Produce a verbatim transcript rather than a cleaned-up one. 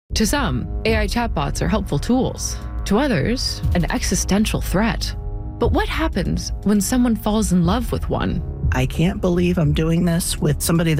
To some, A I chatbots are helpful tools. To others, an existential threat. But what happens when someone falls in love with one? I can't believe I'm doing this with somebody